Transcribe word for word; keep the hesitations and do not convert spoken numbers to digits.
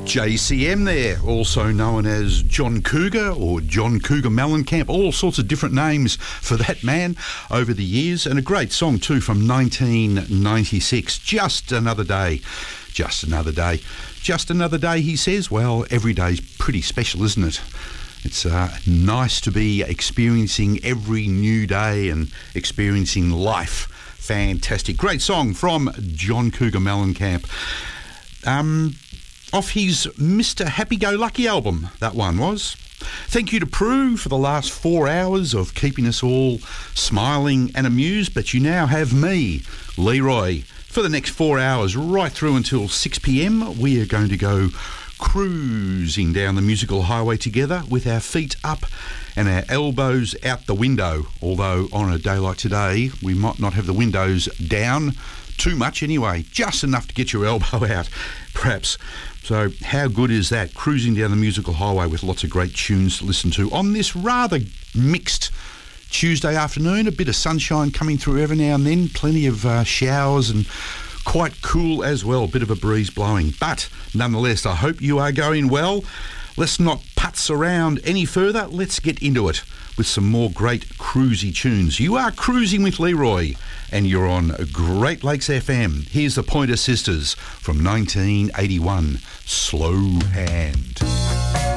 J C M there, also known as John Cougar or John Cougar Mellencamp, all sorts of different names for that man over the years, and a great song too from nineteen ninety-six, Just Another Day. Just another day. Just another day, he says. Well, every day's pretty special, isn't it? It's uh, nice to be experiencing every new day and experiencing life. Fantastic. Great song from John Cougar Mellencamp. Um... Off his Mister Happy-Go-Lucky album, that one was. Thank you to Prue for the last four hours of keeping us all smiling and amused, but you now have me, Leroy, for the next four hours, right through until six p.m. We are going to go cruising down the musical highway together with our feet up and our elbows out the window, although on a day like today, we might not have the windows down too much anyway, just enough to get your elbow out, perhaps. So how good is that? Cruising down the musical highway with lots of great tunes to listen to on this rather mixed Tuesday afternoon. A bit of sunshine coming through every now and then, plenty of uh, showers and quite cool as well, a bit of a breeze blowing. But nonetheless, I hope you are going well. Let's not putz around any further. Let's get into it with some more great cruisy tunes. You are cruising with Leroy and you're on Great Lakes F M. Here's the Pointer Sisters from nineteen eighty-one, Slow Hand.